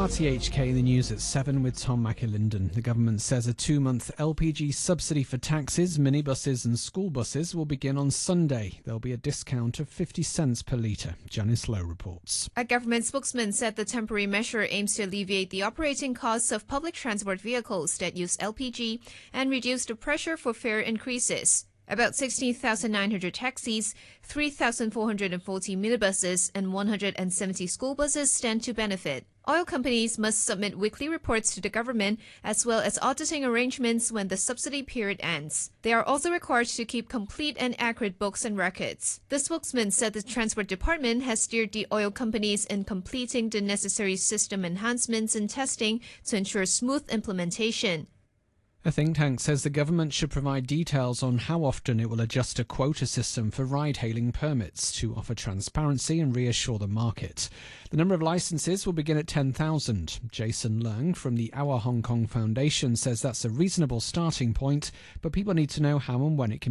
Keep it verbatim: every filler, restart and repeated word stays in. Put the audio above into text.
R T H K in the news at seven with Tom McAlinden. The government says a two-month L P G subsidy for taxis, minibuses and school buses will begin on Sunday. There'll be a discount of fifty cents per litre. Janice Lowe reports. A government spokesman said the temporary measure aims to alleviate the operating costs of public transport vehicles that use L P G and reduce the pressure for fare increases. About sixteen thousand nine hundred taxis, three thousand four hundred forty minibuses and one hundred seventy school buses stand to benefit. Oil companies must submit weekly reports to the government as well as auditing arrangements when the subsidy period ends. They are also required to keep complete and accurate books and records. The spokesman said the Transport Department has steered the oil companies in completing the necessary system enhancements and testing to ensure smooth implementation. A think tank says the government should provide details on how often it will adjust a quota system for ride-hailing permits to offer transparency and reassure the market. The number of licences will begin at ten thousand. Jason Leung from the Our Hong Kong Foundation says that's a reasonable starting point, but people need to know how and when it can